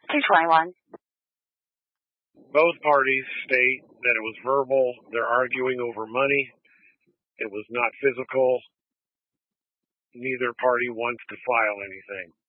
221. Both parties state that it was verbal. They're arguing over money. It was not physical. Neither party wants to file anything.